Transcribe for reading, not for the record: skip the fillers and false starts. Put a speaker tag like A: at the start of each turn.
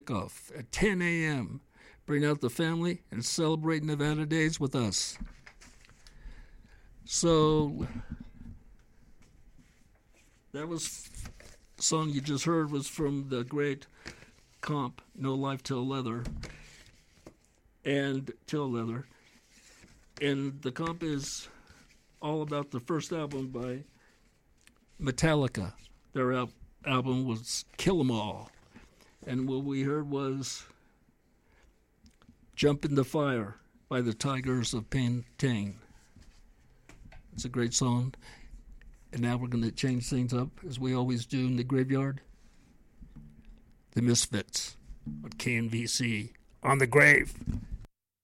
A: Off at 10 a.m. Bring out the family and celebrate Nevada Days with us. So that was the song you just heard was from the great comp No Life Till Leather and the comp is all about the first album by Metallica. Their album was Kill 'Em All. And what we heard was Jump in the Fire by the Tigers of Pantang. It's a great song. And now we're going to change things up, as we always do in the graveyard. The Misfits with KNVC on the grave.